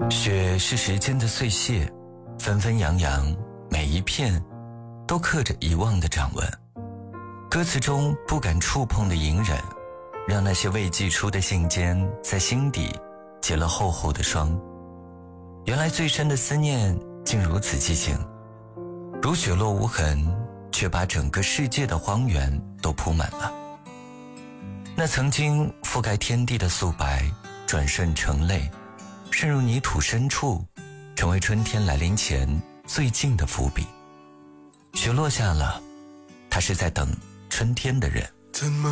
雪是时间的碎屑，纷纷扬扬，每一片都刻着遗忘的掌纹。歌词中不敢触碰的隐忍，让那些未寄出的信笺在心底结了厚厚的霜。原来最深的思念竟如此畸形，如雪落无痕，却把整个世界的荒原都铺满了。那曾经覆盖天地的素白，转瞬成泪，渗入泥土深处，成为春天来临前最近的伏笔。雪落下了，他是在等春天的人。